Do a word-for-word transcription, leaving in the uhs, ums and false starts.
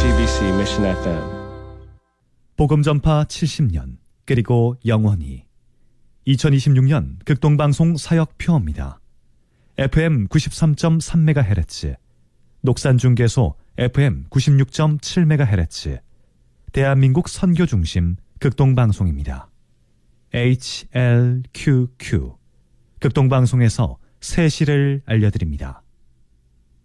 씨비씨 Mission 에프엠 복음전파 칠십 년 그리고 영원히 이천이십육 년 극동방송 사역표입니다. 에프엠 구십삼 점 삼 메가헤르츠, 녹산중계소 에프엠 구십육 점 칠 메가헤르츠, 대한민국 선교중심 극동방송입니다. 에이치엘큐큐 극동방송에서 새 시를 알려드립니다.